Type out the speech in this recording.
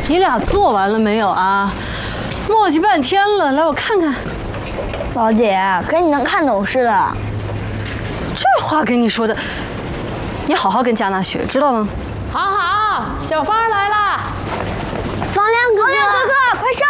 你俩做完了没有啊？磨叽半天了，来我看看。 老姐，可你能看懂似的。 这话跟你说的，你好好跟佳娜学，知道吗？ 好好，小芳来了。 王亮哥哥，快上！